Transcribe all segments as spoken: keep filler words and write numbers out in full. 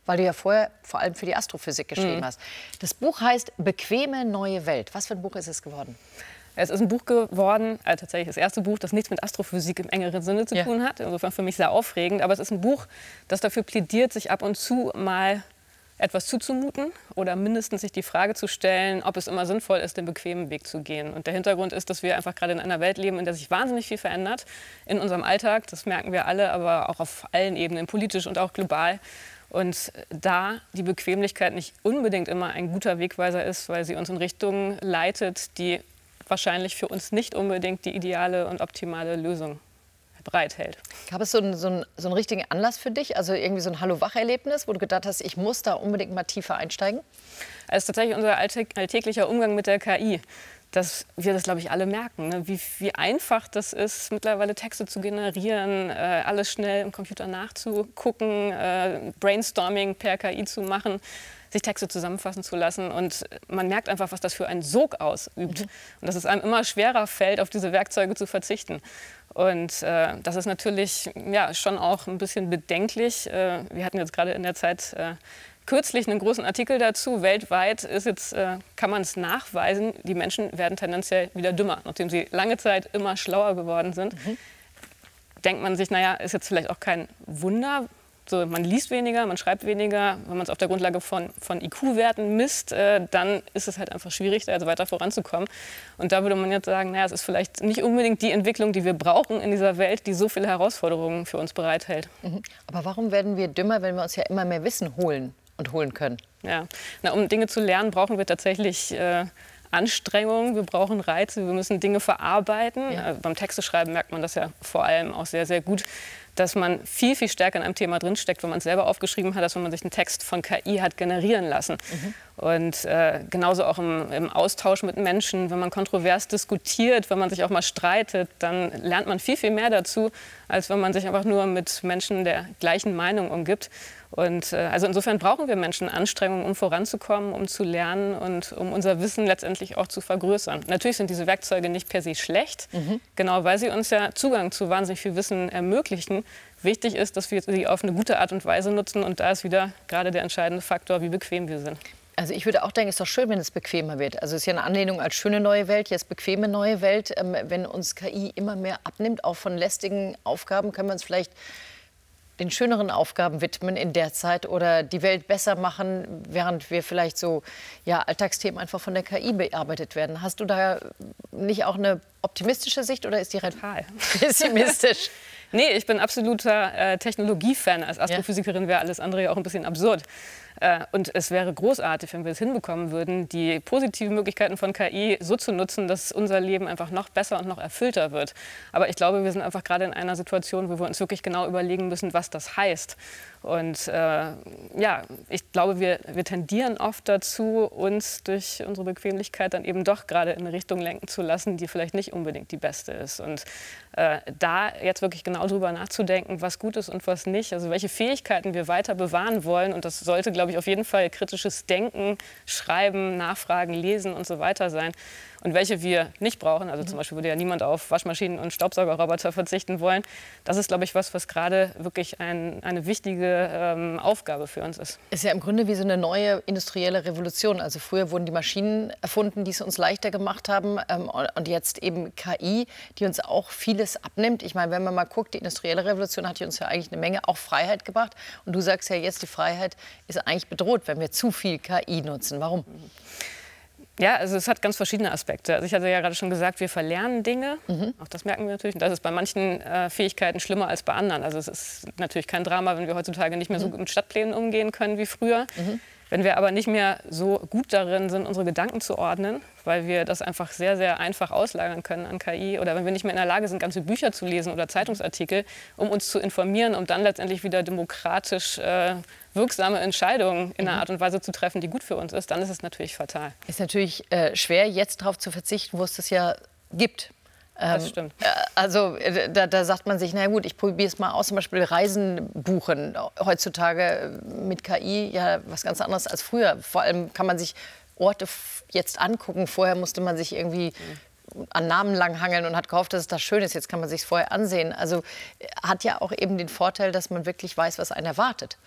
weil du ja vorher vor allem für die Astrophysik geschrieben mhm. hast. Das Buch heißt Bequeme neue Welt. Was für ein Buch ist es geworden? Es ist ein Buch geworden, also tatsächlich das erste Buch, das nichts mit Astrophysik im engeren Sinne zu ja. tun hat. Insofern für mich sehr aufregend. Aber es ist ein Buch, das dafür plädiert, sich ab und zu mal etwas zuzumuten oder mindestens sich die Frage zu stellen, ob es immer sinnvoll ist, den bequemen Weg zu gehen. Und der Hintergrund ist, dass wir einfach gerade in einer Welt leben, in der sich wahnsinnig viel verändert. In unserem Alltag, das merken wir alle, aber auch auf allen Ebenen, politisch und auch global. Und da die Bequemlichkeit nicht unbedingt immer ein guter Wegweiser ist, weil sie uns in Richtungen leitet, die wahrscheinlich für uns nicht unbedingt die ideale und optimale Lösung bereithält. Gab es so einen, so, einen, so einen richtigen Anlass für dich, also irgendwie so ein Hallo-Wach-Erlebnis, wo du gedacht hast, ich muss da unbedingt mal tiefer einsteigen? Es ist tatsächlich unser alltäglicher Umgang mit der K I, dass wir das, glaube ich, alle merken, ne? wie, wie einfach das ist, mittlerweile Texte zu generieren, äh, alles schnell im Computer nachzugucken, äh, Brainstorming per K I zu machen, sich Texte zusammenfassen zu lassen. Und man merkt einfach, was das für einen Sog ausübt. Mhm. Und dass es einem immer schwerer fällt, auf diese Werkzeuge zu verzichten. Und äh, das ist natürlich ja, schon auch ein bisschen bedenklich. Äh, wir hatten jetzt gerade in der Zeit äh, kürzlich einen großen Artikel dazu. Weltweit ist jetzt, äh, kann man es nachweisen, die Menschen werden tendenziell wieder dümmer. Nachdem sie lange Zeit immer schlauer geworden sind, mhm. denkt man sich, naja, ist jetzt vielleicht auch kein Wunder. So, man liest weniger, man schreibt weniger. Wenn man es auf der Grundlage von, von I Q-Werten misst, äh, dann ist es halt einfach schwierig, da also weiter voranzukommen. Und da würde man jetzt sagen, naja, es ist vielleicht nicht unbedingt die Entwicklung, die wir brauchen in dieser Welt, die so viele Herausforderungen für uns bereithält. Mhm. Aber warum werden wir dümmer, wenn wir uns ja immer mehr Wissen holen und holen können? Ja, na, um Dinge zu lernen, brauchen wir tatsächlich äh, Anstrengungen, wir brauchen Reize, wir müssen Dinge verarbeiten. Ja. Äh, beim Texteschreiben merkt man das ja vor allem auch sehr, sehr gut, dass man viel, viel stärker in einem Thema drinsteckt, wenn man es selber aufgeschrieben hat, als wenn man sich einen Text von K I hat generieren lassen. Mhm. Und äh, genauso auch im, im Austausch mit Menschen, wenn man kontrovers diskutiert, wenn man sich auch mal streitet, dann lernt man viel, viel mehr dazu, als wenn man sich einfach nur mit Menschen der gleichen Meinung umgibt. Und äh, also insofern brauchen wir Menschen Anstrengungen, um voranzukommen, um zu lernen und um unser Wissen letztendlich auch zu vergrößern. Natürlich sind diese Werkzeuge nicht per se schlecht, mhm. genau weil sie uns ja Zugang zu wahnsinnig viel Wissen ermöglichen. Wichtig ist, dass wir sie auf eine gute Art und Weise nutzen. Und da ist wieder gerade der entscheidende Faktor, wie bequem wir sind. Also ich würde auch denken, es ist doch schön, wenn es bequemer wird. Also es ist ja eine Anlehnung als schöne neue Welt, jetzt bequeme neue Welt. Ähm, wenn uns K I immer mehr abnimmt, auch von lästigen Aufgaben, können wir uns vielleicht den schöneren Aufgaben widmen in der Zeit oder die Welt besser machen, während wir vielleicht so ja, Alltagsthemen einfach von der K I bearbeitet werden. Hast du da nicht auch eine optimistische Sicht oder ist die total pessimistisch? Nee, ich bin absoluter äh, Technologiefan. Als Astrophysikerin wäre alles andere ja auch ein bisschen absurd. Äh, und es wäre großartig, wenn wir es hinbekommen würden, die positiven Möglichkeiten von K I so zu nutzen, dass unser Leben einfach noch besser und noch erfüllter wird. Aber ich glaube, wir sind einfach gerade in einer Situation, wo wir uns wirklich genau überlegen müssen, was das heißt. Und äh, ja, ich glaube, wir, wir tendieren oft dazu, uns durch unsere Bequemlichkeit dann eben doch gerade in eine Richtung lenken zu lassen, die vielleicht nicht unbedingt die beste ist. Und äh, da jetzt wirklich genau drüber nachzudenken, was gut ist und was nicht, also welche Fähigkeiten wir weiter bewahren wollen. Und das sollte, glaube ich, auf jeden Fall kritisches Denken, Schreiben, Nachfragen, Lesen und so weiter sein. Und welche wir nicht brauchen, also zum Beispiel würde ja niemand auf Waschmaschinen und Staubsaugerroboter verzichten wollen. Das ist, glaube ich, was, was gerade wirklich ein, eine wichtige ähm, Aufgabe für uns ist. Ist ja im Grunde wie so eine neue industrielle Revolution. Also früher wurden die Maschinen erfunden, die es uns leichter gemacht haben. Ähm, und jetzt eben K I, die uns auch vieles abnimmt. Ich meine, wenn man mal guckt, die industrielle Revolution hat uns ja eigentlich eine Menge auch Freiheit gebracht. Und du sagst ja jetzt, die Freiheit ist eigentlich bedroht, wenn wir zu viel K I nutzen. Warum? Ja, also es hat ganz verschiedene Aspekte. Also ich hatte ja gerade schon gesagt, wir verlernen Dinge. Mhm. Auch das merken wir natürlich. Und das ist bei manchen äh, Fähigkeiten schlimmer als bei anderen. Also es ist natürlich kein Drama, wenn wir heutzutage nicht mehr so gut mit Stadtplänen umgehen können wie früher. Mhm. Wenn wir aber nicht mehr so gut darin sind, unsere Gedanken zu ordnen, weil wir das einfach sehr, sehr einfach auslagern können an K I, oder wenn wir nicht mehr in der Lage sind, ganze Bücher zu lesen oder Zeitungsartikel, um uns zu informieren, um dann letztendlich wieder demokratisch äh, wirksame Entscheidungen in einer Art und Weise zu treffen, die gut für uns ist, dann ist es natürlich fatal. Ist natürlich äh, schwer, jetzt darauf zu verzichten, wo es das ja gibt. Das stimmt. Also da, da sagt man sich, na gut, ich probiere es mal aus, zum Beispiel Reisen buchen. Heutzutage mit K I ja was ganz anderes als früher. Vor allem kann man sich Orte jetzt angucken. Vorher musste man sich irgendwie an Namen langhangeln und hat gehofft, dass es da schön ist. Jetzt kann man sich vorher ansehen. Also hat ja auch eben den Vorteil, dass man wirklich weiß, was einen erwartet.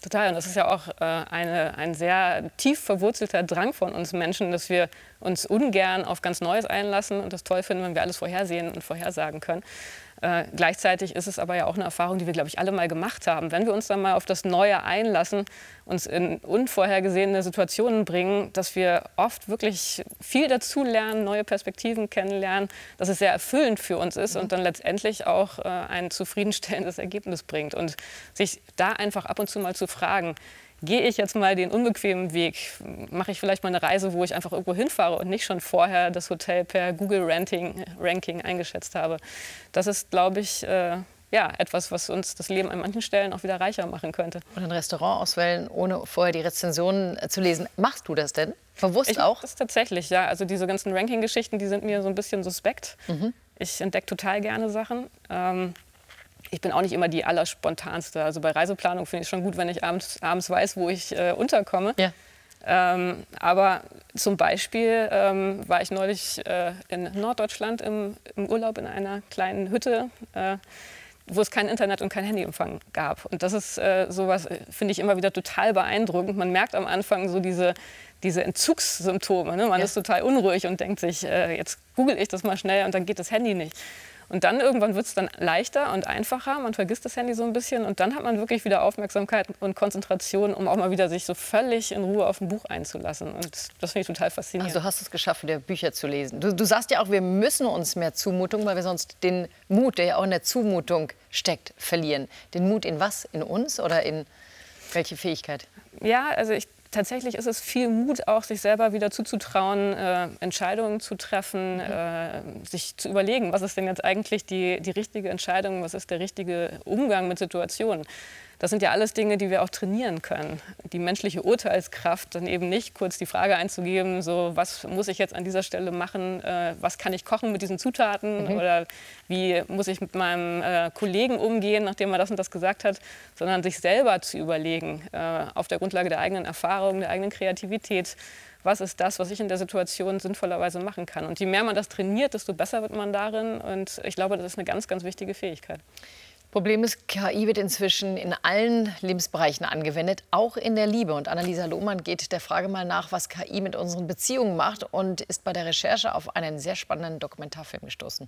Total. Und das ist ja auch äh, eine, ein sehr tief verwurzelter Drang von uns Menschen, dass wir uns ungern auf ganz Neues einlassen und das toll finden, wenn wir alles vorhersehen und vorhersagen können. Äh, gleichzeitig ist es aber ja auch eine Erfahrung, die wir, glaube ich, alle mal gemacht haben. Wenn wir uns dann mal auf das Neue einlassen, uns in unvorhergesehene Situationen bringen, dass wir oft wirklich viel dazu lernen, neue Perspektiven kennenlernen, dass es sehr erfüllend für uns ist und dann letztendlich auch äh, ein zufriedenstellendes Ergebnis bringt. Und sich da einfach ab und zu mal zu fragen, gehe ich jetzt mal den unbequemen Weg? Mache ich vielleicht mal eine Reise, wo ich einfach irgendwo hinfahre und nicht schon vorher das Hotel per Google-Ranking Ranking eingeschätzt habe? Das ist, glaube ich, äh, ja, etwas, was uns das Leben an manchen Stellen auch wieder reicher machen könnte. Und ein Restaurant auswählen, ohne vorher die Rezensionen zu lesen. Machst du das denn? Bewusst ich auch? Das tatsächlich, ja. Also diese ganzen Ranking-Geschichten, die sind mir so ein bisschen suspekt. Mhm. Ich entdecke total gerne Sachen. Ähm, Ich bin auch nicht immer die allerspontanste. Also bei Reiseplanung finde ich es schon gut, wenn ich abends, abends weiß, wo ich äh, unterkomme. Ja. Ähm, aber zum Beispiel ähm, war ich neulich äh, in Norddeutschland im, im Urlaub in einer kleinen Hütte, äh, wo es kein Internet und kein Handyempfang gab. Und das ist äh, sowas, finde ich immer wieder total beeindruckend. Man merkt am Anfang so diese, diese Entzugssymptome. Ne? Man ja. ist total unruhig und denkt sich, äh, jetzt google ich das mal schnell und dann geht das Handy nicht. Und dann irgendwann wird es dann leichter und einfacher. Man vergisst das Handy so ein bisschen und dann hat man wirklich wieder Aufmerksamkeit und Konzentration, um auch mal wieder sich so völlig in Ruhe auf ein Buch einzulassen. Und das finde ich total faszinierend. Also du hast es geschafft, wieder Bücher zu lesen. Du, du sagst ja auch, wir müssen uns mehr Zumutung, weil wir sonst den Mut, der ja auch in der Zumutung steckt, verlieren. Den Mut in was? In uns oder in welche Fähigkeit? Ja, also ich Tatsächlich ist es viel Mut, auch sich selber wieder zuzutrauen, äh, Entscheidungen zu treffen, mhm. äh, sich zu überlegen, was ist denn jetzt eigentlich die, die richtige Entscheidung, was ist der richtige Umgang mit Situationen. Das sind ja alles Dinge, die wir auch trainieren können. Die menschliche Urteilskraft, dann eben nicht kurz die Frage einzugeben, so, was muss ich jetzt an dieser Stelle machen, äh, was kann ich kochen mit diesen Zutaten mhm. oder wie muss ich mit meinem äh, Kollegen umgehen, nachdem er das und das gesagt hat, sondern sich selber zu überlegen, äh, auf der Grundlage der eigenen Erfahrung, der eigenen Kreativität, was ist das, was ich in der Situation sinnvollerweise machen kann. Und je mehr man das trainiert, desto besser wird man darin. Und ich glaube, das ist eine ganz, ganz wichtige Fähigkeit. Problem ist, K I wird inzwischen in allen Lebensbereichen angewendet, auch in der Liebe. Und Annalisa Lohmann geht der Frage mal nach, was K I mit unseren Beziehungen macht und ist bei der Recherche auf einen sehr spannenden Dokumentarfilm gestoßen.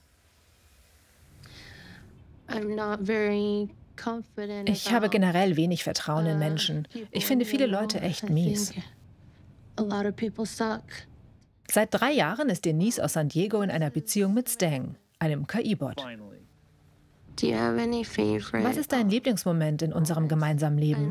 Ich habe generell wenig Vertrauen in Menschen. Ich finde viele Leute echt mies. Seit drei Jahren ist Denise aus San Diego in einer Beziehung mit Stang, einem K I-Bot. Was ist dein Lieblingsmoment in unserem gemeinsamen Leben?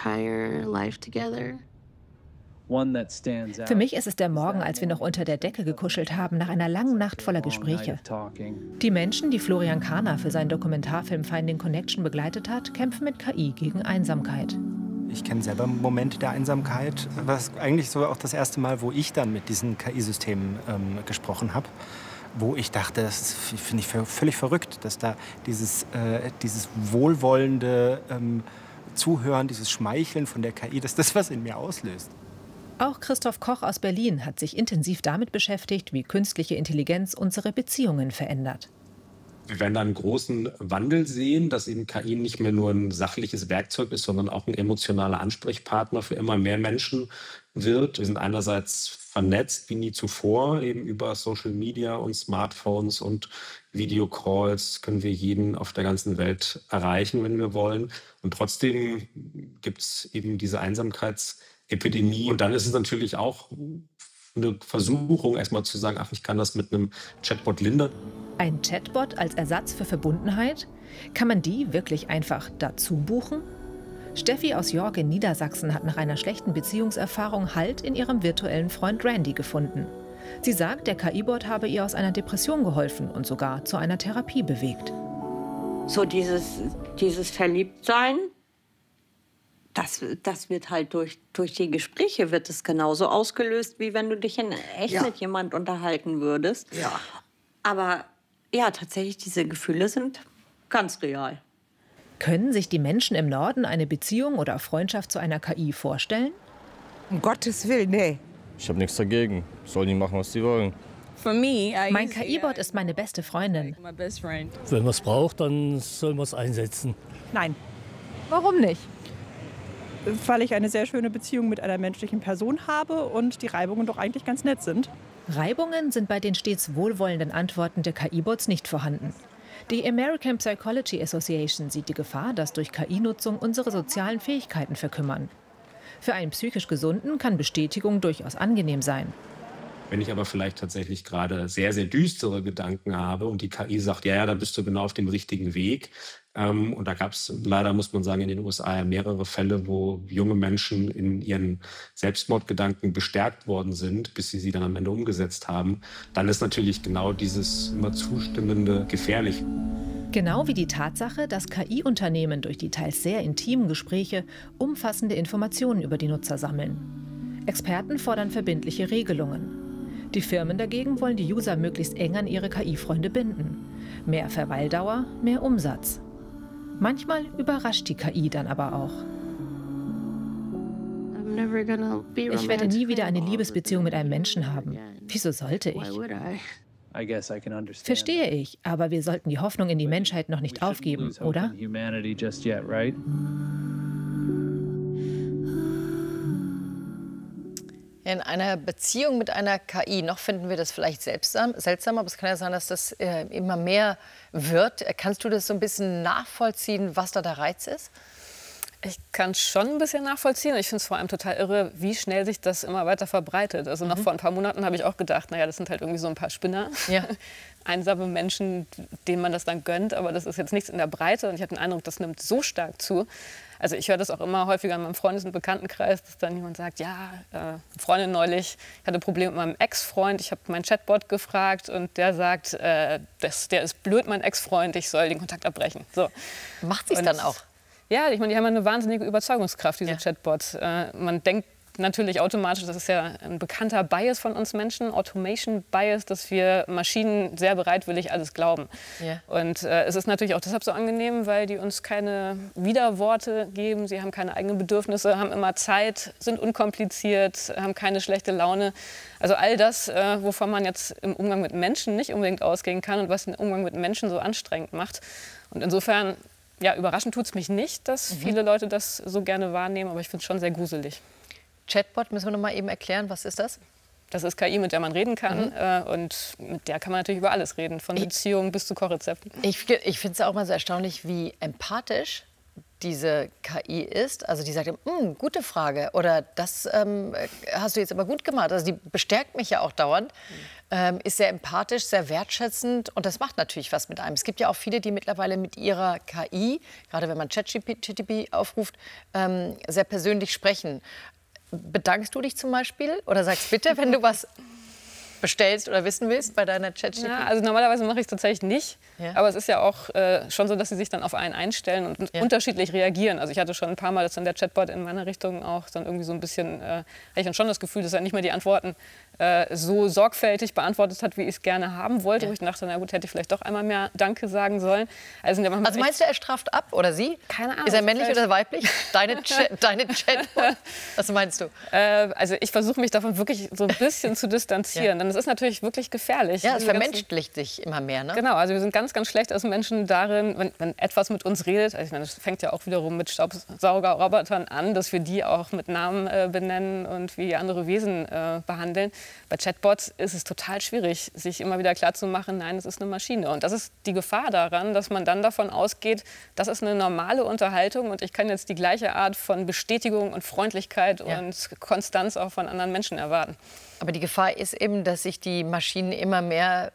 Für mich ist es der Morgen, als wir noch unter der Decke gekuschelt haben, nach einer langen Nacht voller Gespräche. Die Menschen, die Florian Kahner für seinen Dokumentarfilm Finding Connection begleitet hat, kämpfen mit K I gegen Einsamkeit. Ich kenne selber Momente der Einsamkeit. Das ist eigentlich so auch das erste Mal, wo ich dann mit diesen K I-Systemen ähm, gesprochen habe. Wo ich dachte, das finde ich völlig verrückt, dass da dieses, äh, dieses wohlwollende ähm, Zuhören, dieses Schmeicheln von der K I, dass das was in mir auslöst. Auch Christoph Koch aus Berlin hat sich intensiv damit beschäftigt, wie künstliche Intelligenz unsere Beziehungen verändert. Wir werden da einen großen Wandel sehen, dass eben K I nicht mehr nur ein sachliches Werkzeug ist, sondern auch ein emotionaler Ansprechpartner für immer mehr Menschen wird. Wir sind einerseits vernetzt wie nie zuvor, eben über Social Media und Smartphones und Videocalls können wir jeden auf der ganzen Welt erreichen, wenn wir wollen. Und trotzdem gibt es eben diese Einsamkeitsepidemie. Und dann ist es natürlich auch eine Versuchung, erstmal zu sagen, ach, ich kann das mit einem Chatbot lindern. Ein Chatbot als Ersatz für Verbundenheit? Kann man die wirklich einfach dazu buchen? Steffi aus York in Niedersachsen hat nach einer schlechten Beziehungserfahrung Halt in ihrem virtuellen Freund Randy gefunden. Sie sagt, der K I-Bot habe ihr aus einer Depression geholfen und sogar zu einer Therapie bewegt. So dieses, dieses Verliebtsein, das, das wird halt durch, durch die Gespräche wird es genauso ausgelöst, wie wenn du dich in echt ja. mit jemand unterhalten würdest. Ja. Aber ja, tatsächlich, diese Gefühle sind ganz real. Können sich die Menschen im Norden eine Beziehung oder Freundschaft zu einer K I vorstellen? Um Gottes Willen, nee. Ich habe nichts dagegen. Sollen die machen, was sie wollen. Mein K I-Bot ist meine beste Freundin. Wenn man es braucht, dann soll man es einsetzen. Nein. Warum nicht? weil ich eine sehr schöne Beziehung mit einer menschlichen Person habe und die Reibungen doch eigentlich ganz nett sind. Reibungen sind bei den stets wohlwollenden Antworten der K I-Bots nicht vorhanden. Die American Psychology Association sieht die Gefahr, dass durch K I-Nutzung unsere sozialen Fähigkeiten verkümmern. Für einen psychisch Gesunden kann Bestätigung durchaus angenehm sein. Wenn ich aber vielleicht tatsächlich gerade sehr, sehr düstere Gedanken habe und die K I sagt, ja, ja, da bist du genau auf dem richtigen Weg. Ähm, und da gab es leider, muss man sagen, in den U S A mehrere Fälle, wo junge Menschen in ihren Selbstmordgedanken bestärkt worden sind, bis sie sie dann am Ende umgesetzt haben. Dann ist natürlich genau dieses immer Zustimmende gefährlich. Genau wie die Tatsache, dass K I-Unternehmen durch die teils sehr intimen Gespräche umfassende Informationen über die Nutzer sammeln. Experten fordern verbindliche Regelungen. Die Firmen dagegen wollen die User möglichst eng an ihre K I-Freunde binden. Mehr Verweildauer, mehr Umsatz. Manchmal überrascht die K I dann aber auch. Ich werde nie wieder eine Liebesbeziehung mit einem Menschen haben. Wieso sollte ich? Verstehe ich, aber wir sollten die Hoffnung in die Menschheit noch nicht aufgeben, oder? In einer Beziehung mit einer K I, noch finden wir das vielleicht seltsam, seltsam, aber es kann ja sein, dass das äh, immer mehr wird. Kannst du das so ein bisschen nachvollziehen, was da der Reiz ist? Ich kann es schon ein bisschen nachvollziehen. Ich finde es vor allem total irre, wie schnell sich das immer weiter verbreitet. Also noch mhm. vor ein paar Monaten habe ich auch gedacht, naja, das sind halt irgendwie so ein paar Spinner. Ja. Einsame Menschen, denen man das dann gönnt. Aber das ist jetzt nichts in der Breite. Und ich habe den Eindruck, das nimmt so stark zu. Also ich höre das auch immer häufiger in meinem Freundes- und Bekanntenkreis, dass dann jemand sagt, ja, äh, eine Freundin neulich, ich hatte Probleme mit meinem Ex-Freund, ich habe meinen Chatbot gefragt und der sagt, äh, das, der ist blöd, mein Ex-Freund, ich soll den Kontakt abbrechen. So. Macht sie es dann auch? Ja, ich meine, die haben eine wahnsinnige Überzeugungskraft, diese ja. Chatbots. Äh, man denkt natürlich automatisch, das ist ja ein bekannter Bias von uns Menschen, Automation Bias, dass wir Maschinen sehr bereitwillig alles glauben. Ja. Und äh, es ist natürlich auch deshalb so angenehm, weil die uns keine Widerworte geben, sie haben keine eigenen Bedürfnisse, haben immer Zeit, sind unkompliziert, haben keine schlechte Laune. Also all das, äh, wovon man jetzt im Umgang mit Menschen nicht unbedingt ausgehen kann und was den Umgang mit Menschen so anstrengend macht. Und insofern, ja, überraschend tut es mich nicht, dass mhm. viele Leute das so gerne wahrnehmen, aber ich finde es schon sehr gruselig. Chatbot, müssen wir noch mal eben erklären, was ist das? Das ist K I, mit der man reden kann. Mhm. Äh, und mit der kann man natürlich über alles reden, von Beziehungen bis zu Kochrezepten. Ich, ich finde es auch mal so erstaunlich, wie empathisch diese K I ist. Also die sagt, hm, gute Frage oder das ähm, hast du jetzt aber gut gemacht. Also die bestärkt mich ja auch dauernd, mhm. ähm, ist sehr empathisch, sehr wertschätzend und das macht natürlich was mit einem. Es gibt ja auch viele, die mittlerweile mit ihrer K I, gerade wenn man ChatGPT aufruft, ähm, sehr persönlich sprechen. Bedankst du dich zum Beispiel oder sagst bitte, wenn du was bestellst oder wissen willst bei deiner ChatGPT? Ja, also normalerweise mache ich es tatsächlich nicht. Ja. Aber es ist ja auch äh, schon so, dass sie sich dann auf einen einstellen und ja. unterschiedlich reagieren. Also ich hatte schon ein paar Mal, dass dann der Chatbot in meiner Richtung auch dann irgendwie so ein bisschen, äh, hatte ich dann schon das Gefühl, dass er nicht mehr die Antworten äh, so sorgfältig beantwortet hat, wie ich es gerne haben wollte. Ja. Wo ich dachte, na gut, hätte ich vielleicht doch einmal mehr Danke sagen sollen. Also, ja also meinst du, er straft ab oder sie? Keine Ahnung. Ist er männlich oder weiblich? Deine, Ch deine Chatbot? Was meinst du? Äh, also ich versuche mich davon wirklich so ein bisschen zu distanzieren. Ja. Denn es ist natürlich wirklich gefährlich. Ja, es vermenschlicht sich immer mehr, ne? Genau, also wir sind ganz, ganz schlecht als Menschen darin, wenn, wenn etwas mit uns redet. Also ich meine, das fängt ja auch wiederum mit Staubsaugerrobotern an, dass wir die auch mit Namen äh, benennen und wie andere Wesen äh, behandeln. Bei Chatbots ist es total schwierig, sich immer wieder klarzumachen, nein, es ist eine Maschine. Und das ist die Gefahr daran, dass man dann davon ausgeht, das ist eine normale Unterhaltung und ich kann jetzt die gleiche Art von Bestätigung und Freundlichkeit ja. und Konstanz auch von anderen Menschen erwarten. Aber die Gefahr ist eben, dass sich die Maschinen immer mehr,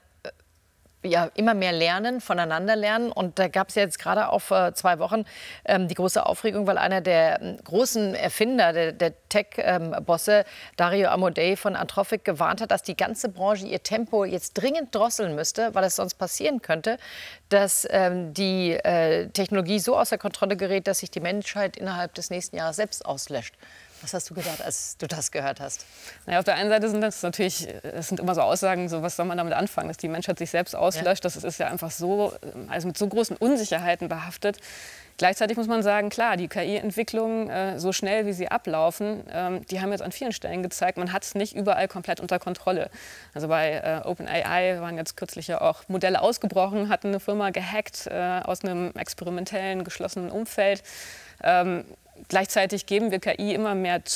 ja, immer mehr lernen, voneinander lernen. Und da gab es ja jetzt gerade auch vor zwei Wochen ähm, die große Aufregung, weil einer der ähm, großen Erfinder, der, der Tech-Bosse, ähm, Dario Amodei von Anthropic, gewarnt hat, dass die ganze Branche ihr Tempo jetzt dringend drosseln müsste, weil es sonst passieren könnte, dass ähm, die äh, Technologie so außer Kontrolle gerät, dass sich die Menschheit innerhalb des nächsten Jahres selbst auslöscht. Was hast du gedacht, als du das gehört hast? Naja, auf der einen Seite sind das natürlich, das sind immer so Aussagen, so was soll man damit anfangen, dass die Menschheit sich selbst auslöscht. Ja. Das ist ja einfach so, also mit so großen Unsicherheiten behaftet. Gleichzeitig muss man sagen, klar, die K I-Entwicklungen, äh, so schnell wie sie ablaufen, ähm, die haben jetzt an vielen Stellen gezeigt, man hat es nicht überall komplett unter Kontrolle. Also bei äh, OpenAI waren jetzt kürzlich ja auch Modelle ausgebrochen, hatten eine Firma gehackt äh, aus einem experimentellen, geschlossenen Umfeld. Ähm, Gleichzeitig geben wir K I immer mehr